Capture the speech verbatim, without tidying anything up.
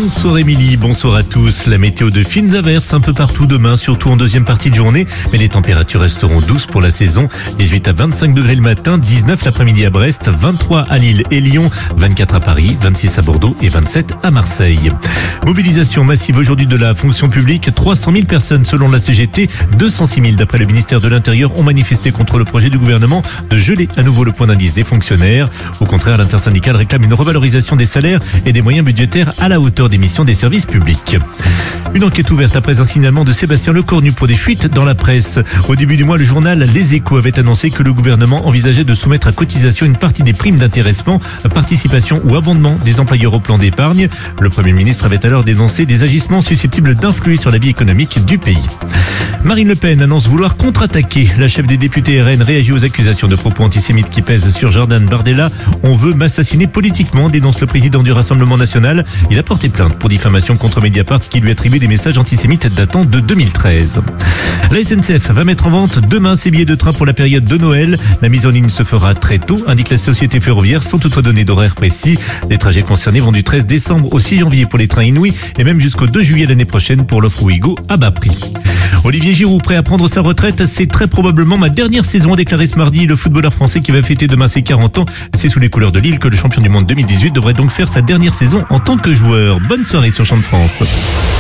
Bonsoir Émilie, bonsoir à tous. La météo de fines averses un peu partout demain, surtout en deuxième partie de journée. Mais les températures resteront douces pour la saison. dix-huit à vingt-cinq degrés le matin, dix-neuf l'après-midi à Brest, vingt-trois à Lille et Lyon, vingt-quatre à Paris, vingt-six à Bordeaux et vingt-sept à Marseille. Mobilisation massive aujourd'hui de la fonction publique. trois cent mille personnes selon la C G T, deux cent six mille d'après le ministère de l'Intérieur ont manifesté contre le projet du gouvernement de geler à nouveau le point d'indice des fonctionnaires. Au contraire, l'intersyndicale réclame une revalorisation des salaires et des moyens budgétaires à la hauteur des missions des services publics. Une enquête ouverte après un signalement de Sébastien Lecornu pour des fuites dans la presse. Au début du mois, le journal Les Échos avait annoncé que le gouvernement envisageait de soumettre à cotisation une partie des primes d'intéressement, participation ou abondement des employeurs au plan d'épargne. Le Premier ministre avait alors dénoncé des agissements susceptibles d'influer sur la vie économique du pays. Marine Le Pen annonce vouloir contre-attaquer. La chef des députés R N réagit aux accusations de propos antisémites qui pèsent sur Jordan Bardella. On veut m'assassiner politiquement, dénonce le président du Rassemblement national. Il a porté plainte pour diffamation contre Mediapart qui lui attribue des messages antisémites datant de deux mille treize. La S N C F va mettre en vente demain ses billets de train pour la période de Noël. La mise en ligne se fera très tôt, indique la société ferroviaire, sans toutefois donner d'horaire précis. Les trajets concernés vont du treize décembre au six janvier pour les trains Inouï et même jusqu'au deux juillet l'année prochaine pour l'offre Ouigo à bas prix. Olivier Giroud, prêt à prendre sa retraite, c'est très probablement ma dernière saison, a déclaré ce mardi le footballeur français qui va fêter demain ses quarante ans. C'est sous les couleurs de Lille que le champion du monde deux mille dix-huit devrait donc faire sa dernière saison en tant que joueur. Bonne soirée sur Champ de France.